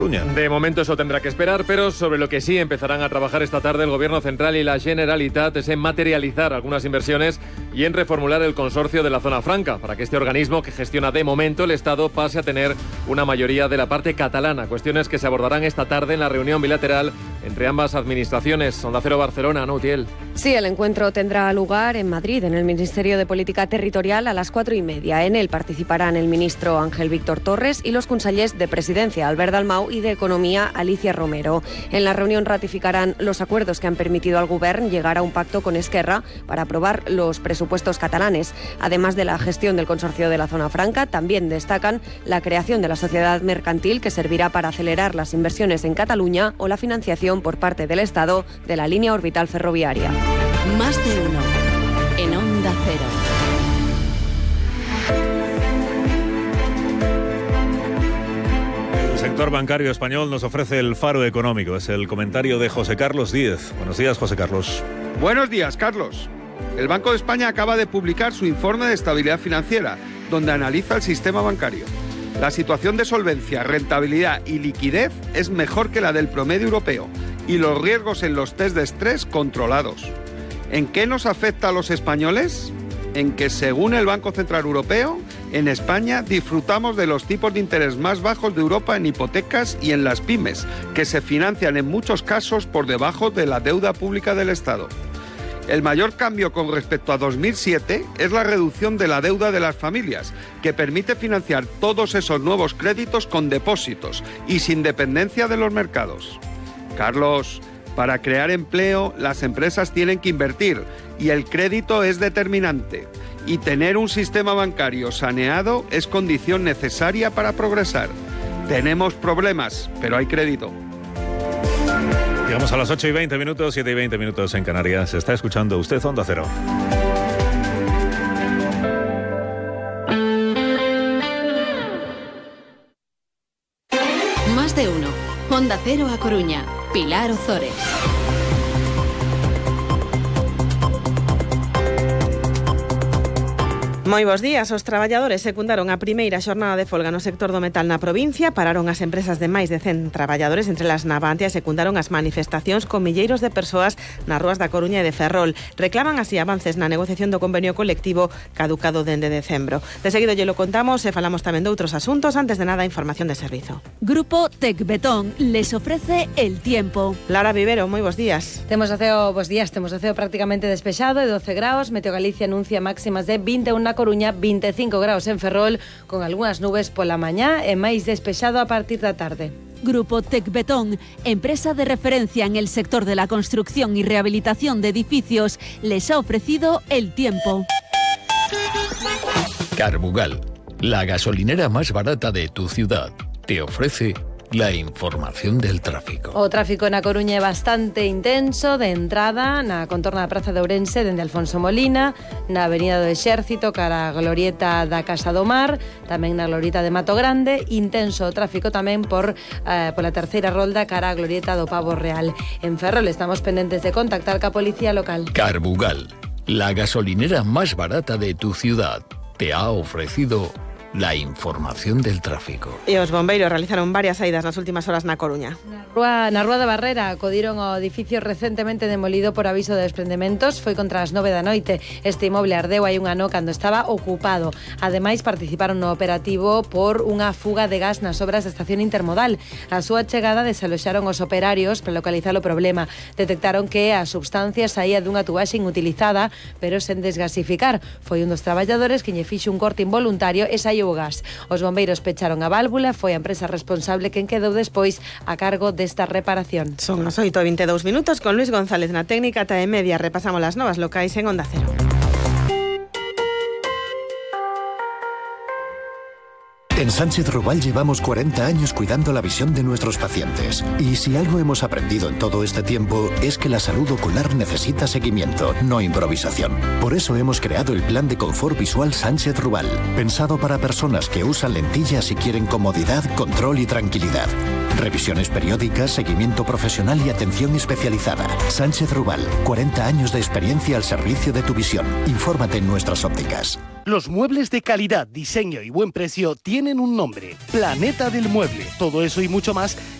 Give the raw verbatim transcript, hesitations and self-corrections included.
De momento eso tendrá que esperar, pero sobre lo que sí empezarán a trabajar esta tarde el Gobierno Central y la Generalitat es en materializar algunas inversiones y en reformular el consorcio de la Zona Franca, para que este organismo que gestiona de momento el Estado pase a tener una mayoría de la parte catalana. Cuestiones que se abordarán esta tarde en la reunión bilateral entre ambas administraciones. Onda Cero Barcelona, ¿no, Utiel? Sí, el encuentro tendrá lugar en Madrid, en el Ministerio de Política Territorial, a las cuatro y media. En él participarán el ministro Ángel Víctor Torres y los consellers de Presidencia, Albert Dalmau, y de Economía, Alicia Romero. En la reunión ratificarán los acuerdos que han permitido al Govern llegar a un pacto con Esquerra para aprobar los presupuestos catalanes. Además de la gestión del consorcio de la Zona Franca, también destacan la creación de la sociedad mercantil, que servirá para acelerar las inversiones en Cataluña, o la financiación por parte del Estado de la línea orbital ferroviaria. Más de uno en Onda Cero. El sector bancario español nos ofrece el faro económico. Es el comentario de José Carlos Díez. Buenos días, José Carlos. Buenos días, Carlos. El Banco de España acaba de publicar su informe de estabilidad financiera, donde analiza el sistema bancario. La situación de solvencia, rentabilidad y liquidez es mejor que la del promedio europeo y los riesgos en los test de estrés controlados. ¿En qué nos afecta a los españoles? En que, según el Banco Central Europeo, en España disfrutamos de los tipos de interés más bajos de Europa en hipotecas y en las pymes, que se financian en muchos casos por debajo de la deuda pública del Estado. El mayor cambio con respecto a dos mil siete es la reducción de la deuda de las familias, que permite financiar todos esos nuevos créditos con depósitos y sin dependencia de los mercados. Carlos, para crear empleo, las empresas tienen que invertir y el crédito es determinante. Y tener un sistema bancario saneado es condición necesaria para progresar. Tenemos problemas, pero hay crédito. Llegamos a las ocho y veinte minutos, siete y veinte minutos en Canarias. Está escuchando usted Onda Cero. Más de uno. Onda Cero A Coruña. Pilar Ozores. Moi bos días. Os traballadores secundaron a primeira xornada de folga no sector do metal na provincia. Pararon as empresas de máis de cen traballadores, entre las Navantia, e secundaron as manifestacións con milleiros de persoas nas rúas da Coruña e de Ferrol. Reclaman así avances na negociación do convenio colectivo caducado dende decembro. De seguido lle lo contamos e falamos tamén de outros asuntos. Antes de nada, información de servizo. Grupo Tecbetón les ofrece el tiempo. Lara Vivero, moi bos días. Temos o ceo, bos días, temos o ceo prácticamente despexado de doce graus. Meteo Galicia anuncia máximas de vinte e un na Coruña, vinte e cinco graus en Ferrol, con algunhas nubes pola mañá e máis despexado a partir da tarde. Grupo Tecbetón, empresa de referencia en el sector de la construcción y rehabilitación de edificios, les ha ofrecido el tiempo. Carbugal, la gasolinera más barata de tu ciudad, te ofrece la información del tráfico. O tráfico na Coruña é bastante intenso. De entrada na contorna da Praza de Ourense, dende Alfonso Molina, na Avenida do Exército cara a glorieta da Casa do Mar, tamén na glorieta de Mato Grande. Intenso o tráfico tamén por eh, pola terceira rolda cara a glorieta do Pavo Real. En Ferrol estamos pendentes de contactar ca policía local. Carbugal, la gasolinera más barata de tu ciudad, te ha ofrecido la información del tráfico. E os bombeiros realizaron varias saídas nas últimas horas na Coruña. Na rúa, na rúa da Barrera acodiron ao edificio recentemente demolido por aviso de desprendementos. Foi contra as nove da noite. Este inmoble ardeu hai un ano cando estaba ocupado. Ademais, participaron no operativo por unha fuga de gas nas obras da estación intermodal. A súa chegada desaloxaron os operarios para localizar o problema. Detectaron que a substancia saía dunha tubaxe inutilizada, pero sen desgasificar. Foi un dos traballadores que lle fixo un corte involuntario e saiu o gas. Os bombeiros pecharon a válvula, foi a empresa responsable quen quedou despois a cargo desta reparación. Son as oito e vinte e dous minutos con Luis González na técnica. Ata e media repasamos as novas locais en Onda Cero. En Sánchez Ruval llevamos cuarenta años cuidando la visión de nuestros pacientes. Y si algo hemos aprendido en todo este tiempo es que la salud ocular necesita seguimiento, no improvisación. Por eso hemos creado el Plan de Confort Visual Sánchez Ruval, pensado para personas que usan lentillas y quieren comodidad, control y tranquilidad. Revisiones periódicas, seguimiento profesional y atención especializada. Sánchez Rubal, cuarenta años de experiencia al servicio de tu visión. Infórmate en nuestras ópticas. Los muebles de calidad, diseño y buen precio tienen un nombre: Planeta del Mueble. Todo eso y mucho más